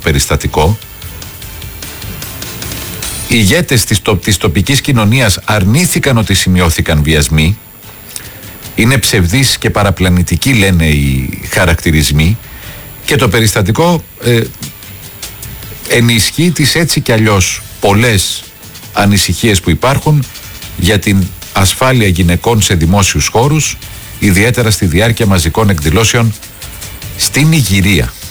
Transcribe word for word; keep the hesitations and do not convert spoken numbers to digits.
περιστατικό. Οι ηγέτες της, το, της τοπικής κοινωνίας αρνήθηκαν ότι σημειώθηκαν βιασμοί. Είναι ψευδείς και παραπλανητικοί, λένε οι χαρακτηρισμοί, και το περιστατικό ε, ενισχύει τις έτσι κι αλλιώς πολλές ανησυχίες που υπάρχουν για την ασφάλεια γυναικών σε δημόσιους χώρους, ιδιαίτερα στη διάρκεια μαζικών εκδηλώσεων στην Ιγυρία.